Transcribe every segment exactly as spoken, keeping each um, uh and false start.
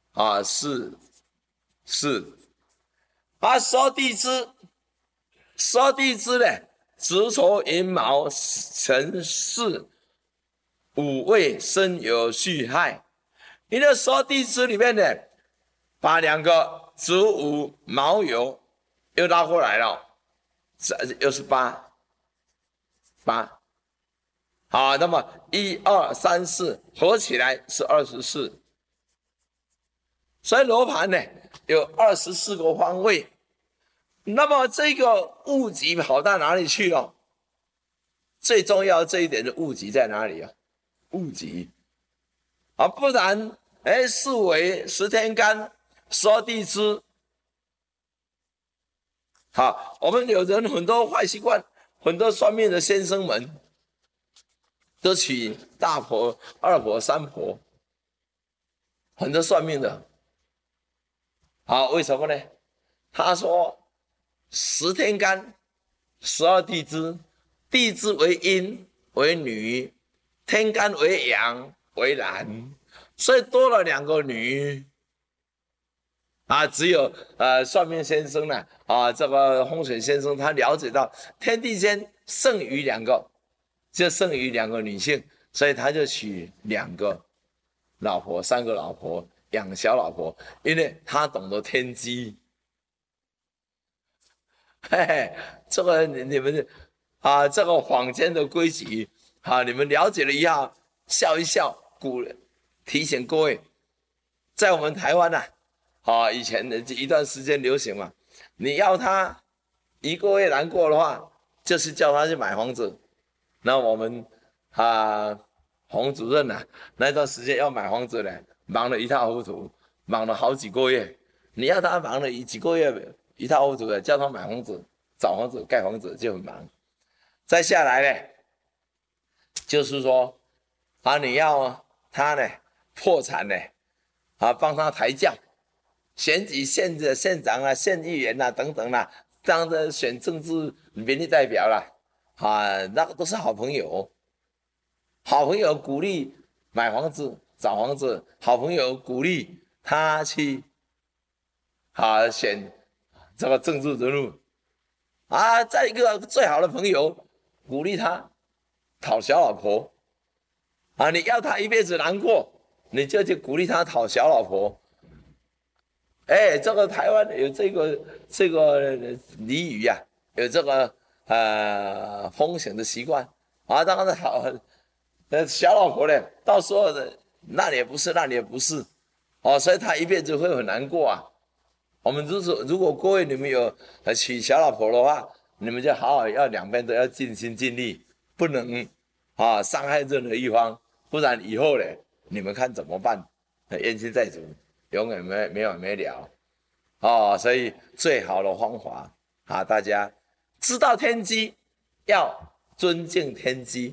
啊，是是啊，十二地支，十二地支呢，子丑寅卯辰巳午未申酉戌亥。你的十二地支里面呢，把两个子午卯酉又拉过来了，又是八八。好，那么一二三四合起来是二十四，所以罗盘呢有二十四个方位。那么这个物极跑到哪里去了？最重要这一点的物极在哪里啊？物极啊，不然哎，四维十天干十二地支。好，我们有人很多坏习惯，很多算命的先生们都取大婆、二婆、三婆，很多算命的。好，为什么呢？他说十天干，十二地支，地支为阴为女，天干为阳为男，所以多了两个女。啊，只有呃算命先生呢，啊，这个风水先生他了解到天地间剩余两个，就剩余两个女性，所以他就娶两个老婆、三个老婆，养小老婆，因为他懂得天机。嘿嘿，这个你你们啊，这个坊间的规矩啊，你们了解了一下，笑一笑，鼓提醒各位，在我们台湾啊。啊，以前的一段时间流行嘛，你要他一个月难过的话，就是叫他去买房子。那我们啊，洪主任啊，那段时间要买房子呢，忙得一塌糊涂，忙了好几个月。你要他忙了几个月一塌糊涂的，叫他买房子、找房子、盖房子就很忙。再下来呢，就是说啊，你要他呢破产呢，啊，帮他抬轿。选举县的县长啊、县议员啊等等啦、啊，当着选政治民意代表啦、啊，啊，那个都是好朋友。好朋友鼓励买房子、找房子，好朋友鼓励他去啊选这个政治人物啊。再一个最好的朋友鼓励他讨小老婆啊，你要他一辈子难过，你就去鼓励他讨小老婆。哎，这个台湾有这个这个俚语啊，有这个呃风险的习惯啊。当然好，呃小老婆呢，到时候的那里也不是，那里也不是，哦，所以他一辈子会很难过啊。我们如果如果各位你们有娶小老婆的话，你们就好好要两边都要尽心尽力，不能啊伤害任何一方，不然以后呢，你们看怎么办？冤亲债主。永远没没完没了哦，所以最好的方法啊，大家知道天机，要尊敬天机；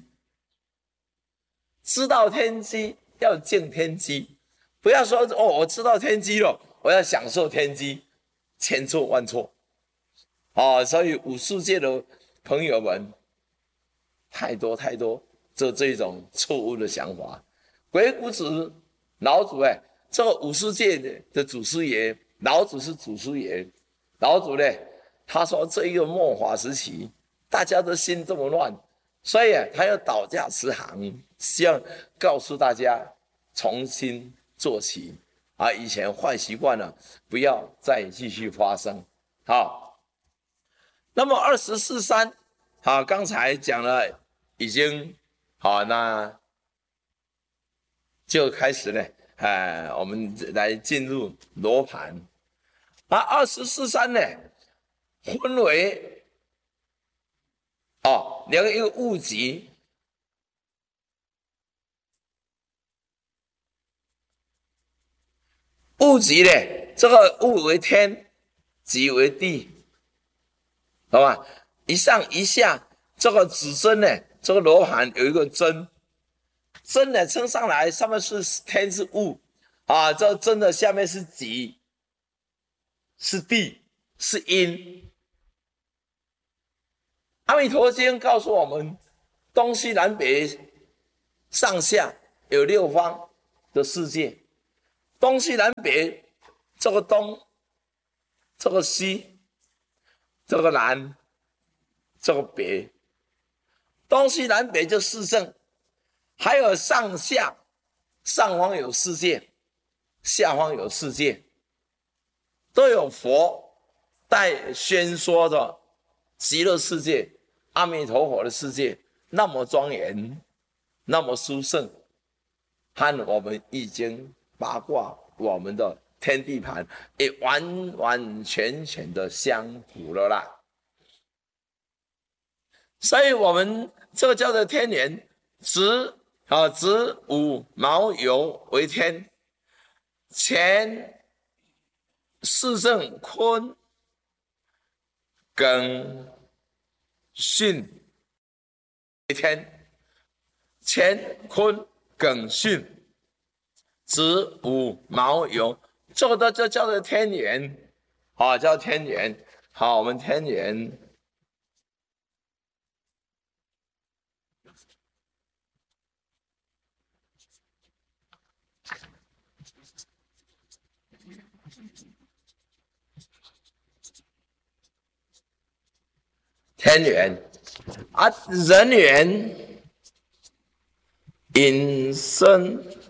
知道天机，要敬天机。不要说哦，我知道天机了，我要享受天机，千错万错哦。所以武术界的朋友们，太多太多这这种错误的想法。鬼谷子老祖哎。这个武术界的祖师爷，老子是祖师爷。老祖呢，他说这一个末法时期，大家都心这么乱，所以他要倒驾慈航，希望告诉大家重新做起啊，以前坏习惯呢，不要再继续发生。好，那么二十四三，好，刚才讲了，已经好，那就开始呢。哎，我们来进入罗盘。那二十四三呢，分为哦两个一个物极，物极呢，这个物为天，极为地，好吧？一上一下，这个指针呢，这个罗盘有一个针，针呢撑上来，上面是天是物啊，这个针的下面是极。是地，是阴。阿弥陀经告诉我们，东西南北上下有六方的世界， 东西南北，这个东，这个西，这个南，这个北，东西南北就四圣，还有上下，上方有世界，下方有世界，都有佛在宣说着极乐世界、阿弥陀佛的世界，那么庄严，那么殊胜，和我们易经八卦我们的天地盘也完完全全的相符了啦。所以我们这个叫做天元，子啊子午卯酉为天，乾四正坤庚巽为天，乾坤庚巽子午卯酉，这个都就叫做天元，啊，叫天元。好，我们天元。天元啊，人元引申